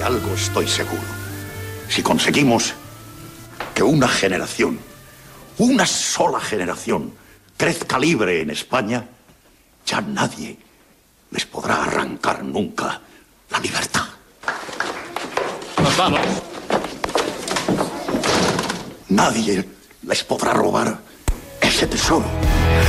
algo estoy seguro. Si conseguimos que una generación, una sola generación, crezca libre en España, ya nadie les podrá arrancar nunca la libertad. Nos vamos. Nadie les podrá robar ese tesoro.